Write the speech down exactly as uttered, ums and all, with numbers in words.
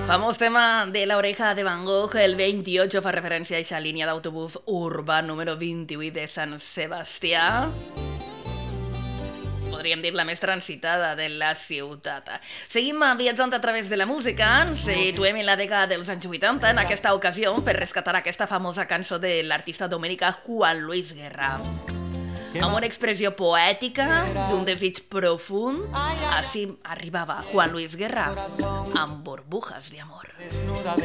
Famós tema de La Oreja de Van Gogh, el veintiocho fa referència a aquesta línia d'autobús urbà número vint-i-vuit de Sant Sebastià. Podríem dir la més transitada de la ciutat. Seguim viatjant a través de la música. Ens situem en la dècada dels anys vuitanta, en aquesta ocasió, per rescatar aquesta famosa cançó de l'artista dominicà Juan Luis Guerra. Amb una expressió poètica d'un desig profund, així arribava Juan Luis Guerra amb Burbujas de amor.